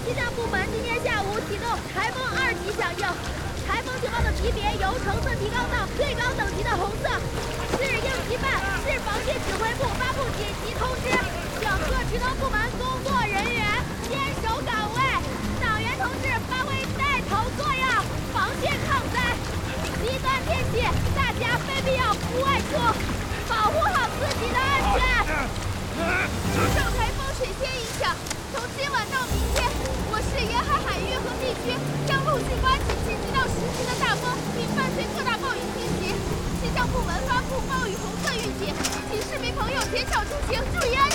气象部门今天下午启动台风2级响应，台风警报的级别由橙色提高到最高等级的红色。市应急办、市防汛指挥部发布紧急通知，请各职能部门工作人员坚守岗位，党员同志发挥带头作用，防汛抗灾。极端天气，大家非必要不外出，保护好自己的安全。受台风水仙影响，从今晚到明天，我市沿海海域和地区将陆续刮起7级到10级的大风，并伴随特大暴雨侵袭。气象部门发布暴雨红色预警，请市民朋友减少出行，注意安全。